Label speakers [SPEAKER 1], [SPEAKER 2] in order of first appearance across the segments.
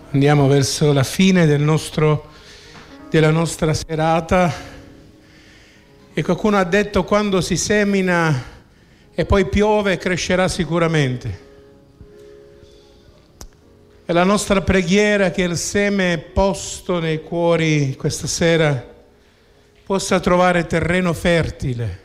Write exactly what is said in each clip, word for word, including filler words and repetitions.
[SPEAKER 1] Andiamo verso la fine del nostro, della nostra serata e qualcuno ha detto: quando si semina e poi piove crescerà sicuramente. È la nostra preghiera che il seme posto nei cuori questa sera possa trovare terreno fertile.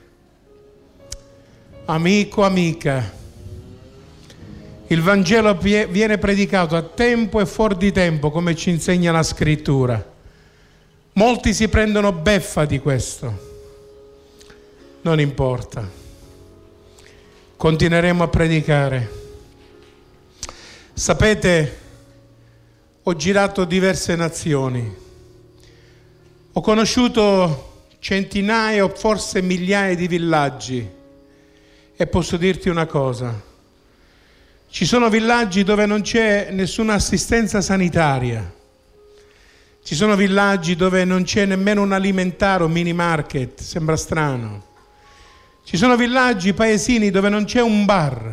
[SPEAKER 1] Amico, amica, il Vangelo viene predicato a tempo e fuori di tempo, come ci insegna la Scrittura. Molti si prendono beffa di questo. Non importa. Continueremo a predicare. Sapete, ho girato diverse nazioni. Ho conosciuto centinaia o forse migliaia di villaggi e posso dirti una cosa. Ci sono villaggi dove non c'è nessuna assistenza sanitaria. Ci sono villaggi dove non c'è nemmeno un alimentare o mini market, sembra strano. Ci sono villaggi, paesini dove non c'è un bar.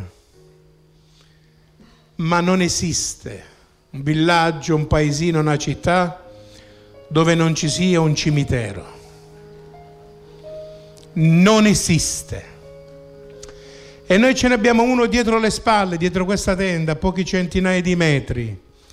[SPEAKER 1] Ma non esiste un villaggio, un paesino, una città dove non ci sia un cimitero. Non esiste. E noi ce ne abbiamo uno dietro le spalle, dietro questa tenda, a pochi centinaia di metri.